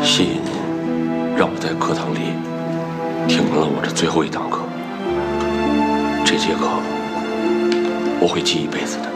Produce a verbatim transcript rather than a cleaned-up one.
谢谢您，让我在课堂里听完了我这最后一堂课。这节课我会记一辈子的。